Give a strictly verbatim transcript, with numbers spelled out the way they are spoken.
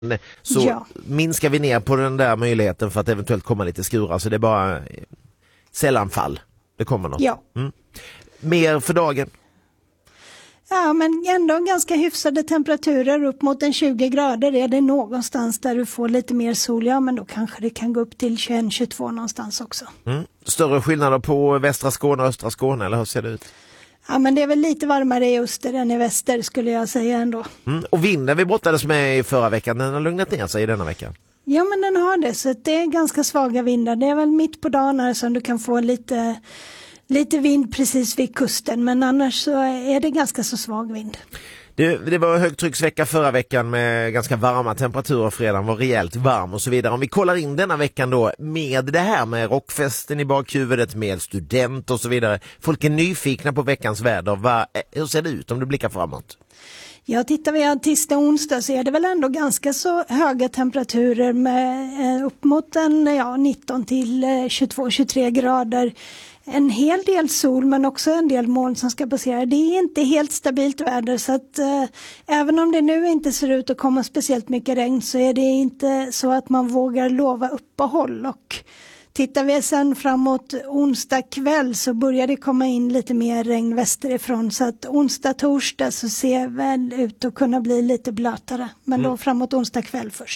så ja. minskar vi ner på den där möjligheten för att eventuellt komma lite skurar. Så det är bara sällan fall det kommer något. Ja. Mm. Mer för dagen? Ja, men ändå ganska hyfsade temperaturer, upp mot en tjugo grader. Är det någonstans där du får lite mer sol, ja men då kanske det kan gå upp till tjugoett till tjugotvå någonstans också. Mm. Större skillnader på västra Skåne och östra Skåne, eller hur ser det ut? Ja, men det är väl lite varmare i öster än i väster skulle jag säga ändå. Mm. Och vinden vi brottades med i förra veckan, den har lugnat ner sig i denna veckan? Ja, men den har det, så det är ganska svaga vindar. Det är väl mitt på dagen här som du kan få lite... Lite vind precis vid kusten, men annars så är det ganska så svag vind. Det, det var en högtrycksvecka förra veckan med ganska varma temperaturer. Fredagen var rejält varm och så vidare. Om vi kollar in denna veckan då med det här med rockfesten i bakhuvudet, med student och så vidare. Folk är nyfikna på veckans väder. Va, hur ser det ut om du blickar framåt? Ja, tittar vi tisdag och onsdag så är det väl ändå ganska så höga temperaturer med eh, upp mot en, ja, nitton till tjugotvå till tjugotre grader. En hel del sol men också en del moln som ska passera. Det är inte helt stabilt väder så att eh, även om det nu inte ser ut att komma speciellt mycket regn så är det inte så att man vågar lova uppehåll. Och tittar vi sen framåt onsdag kväll så börjar det komma in lite mer regn västerifrån. Så att onsdag, torsdag så ser väl ut att kunna bli lite blötare. Men då framåt onsdag kväll först.